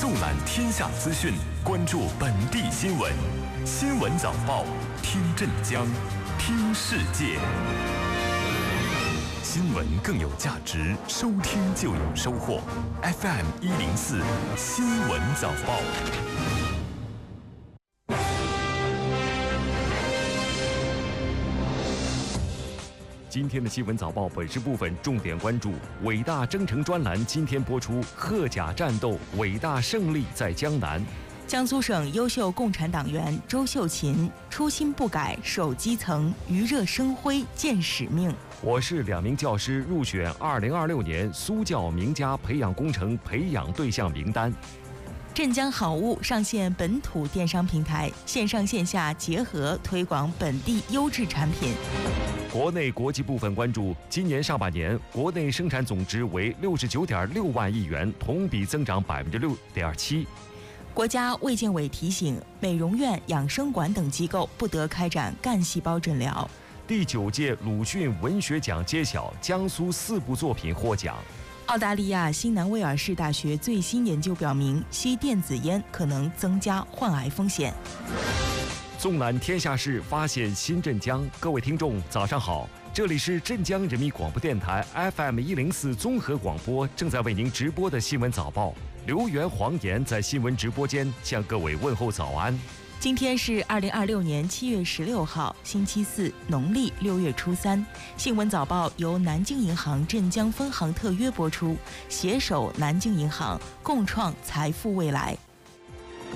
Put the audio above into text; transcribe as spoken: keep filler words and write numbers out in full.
纵览天下资讯，关注本地新闻。新闻早报，听镇江，听世界。新闻更有价值，收听就有收获。F M 一零四新闻早报。今天的新闻早报本时部分重点关注伟大征程专栏，今天播出贺甲战斗，伟大胜利在江南。 江苏省优秀共产党员周秀琴初心不改，守基层，余热生辉，见使命。 我是两名教师入选二零二六年苏教名家培养工程培养对象名单。 镇江好物上线本土电商平台，线上线下结合，推广本地优质产品。 国内国际部分关注，今年上半年国内生产总值为六十九点六万亿元，同比增长百分之六点七。 国家卫健委提醒，美容院、养生馆等机构不得开展干细胞诊疗。 第九届鲁迅文学奖揭晓，江苏四部作品获奖。 澳大利亚新南威尔士大学最新研究表明，吸电子烟可能增加患癌风险。 纵览天下事，发现新镇江。各位听众，早上好，这里是镇江人民广播电台 F M 一零四综合广播，正在为您直播的新闻早报。刘源、黄岩在新闻直播间向各位问候早安。 今天是二零二六年七月十六号，星期四，农历六月初三。新闻早报由南京银行镇江分行特约播出，携手南京银行，共创财富未来。